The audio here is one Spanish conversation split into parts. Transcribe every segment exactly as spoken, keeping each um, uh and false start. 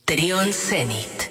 Trión Zenit.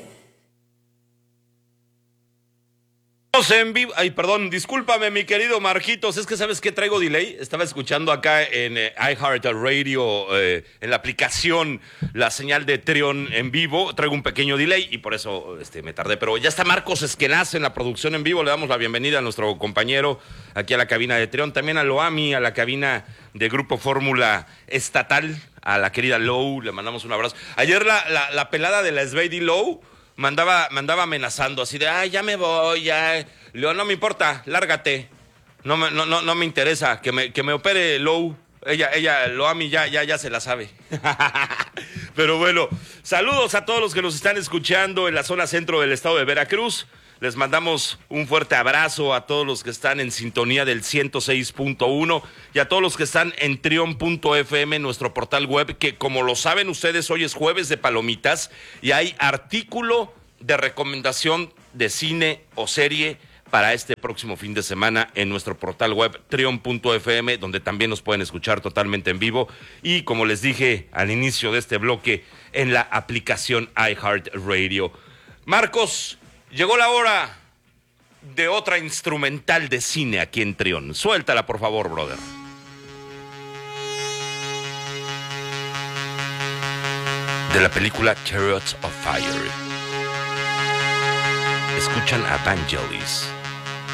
En vivo. Ay, perdón, discúlpame, mi querido Marquitos, es que ¿sabes qué? Traigo delay. Estaba escuchando acá en eh, iHeartRadio, eh, en la aplicación, la señal de Trión en vivo. Traigo un pequeño delay y por eso este, me tardé. Pero ya está Marcos Esquenaz en la producción en vivo. Le damos la bienvenida a nuestro compañero aquí a la cabina de Trión. También a Loami, a la cabina de Grupo Fórmula Estatal, a la querida Low. Le mandamos un abrazo. Ayer la, la, la pelada de la Sveidy Low Mandaba, mandaba amenazando, así de, ay, ya me voy, ya. Le digo, no me importa, lárgate. No me, no, no, no me interesa, que me, que me opere Low. Ella, ella, Loami ya, ya, ya se la sabe. Pero bueno, saludos a todos los que nos están escuchando en la zona centro del estado de Veracruz. Les mandamos un fuerte abrazo a todos los que están en sintonía del ciento seis punto uno y a todos los que están en trión punto f m, nuestro portal web, que como lo saben ustedes, hoy es jueves de palomitas y hay artículo de recomendación de cine o serie para este próximo fin de semana en nuestro portal web trión punto f m, donde también nos pueden escuchar totalmente en vivo y, como les dije al inicio de este bloque, en la aplicación iHeartRadio. Marcos, llegó la hora de otra instrumental de cine aquí en Trión. Suéltala, por favor, brother. De la película Chariots of Fire. Escuchan a Vangelis.